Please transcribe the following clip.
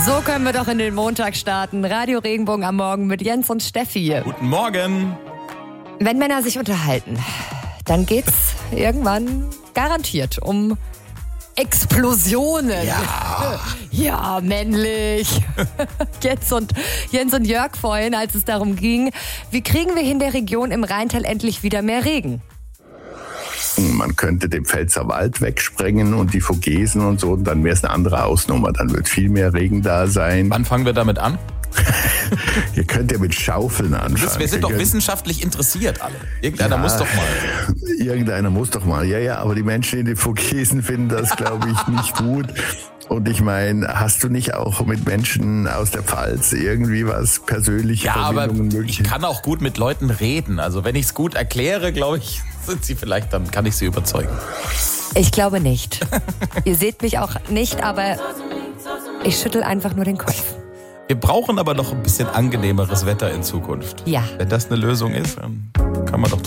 So können wir doch in den Montag starten. Radio Regenbogen am Morgen mit Jens und Steffi. Guten Morgen. Wenn Männer sich unterhalten, dann geht's irgendwann garantiert um Explosionen. Ja, männlich. Jens und Jörg vorhin, als es darum ging, wie kriegen wir in der Region im Rheintal endlich wieder mehr Regen? Man könnte den Pfälzerwald wegsprengen und die Vogesen und so, und dann wäre es eine andere Hausnummer. Dann wird viel mehr Regen da sein. Wann fangen wir damit an? Ihr könnt ja mit Schaufeln anfangen. Wir sind doch wissenschaftlich interessiert alle. Irgendeiner muss doch mal. Irgendeiner muss doch mal. Ja, aber die Menschen in den Vogesen finden das, glaube ich, nicht gut. Und ich meine, hast du nicht auch mit Menschen aus der Pfalz irgendwie was persönliche Verbindungen möglich? Ich kann auch gut mit Leuten reden. Also wenn ich es gut erkläre, glaube ich, sind sie vielleicht, dann kann ich sie überzeugen. Ich glaube nicht. Ihr seht mich auch nicht, aber ich schüttel einfach nur den Kopf. Wir brauchen aber noch ein bisschen angenehmeres Wetter in Zukunft. Ja. Wenn das eine Lösung ist, dann kann man doch drüber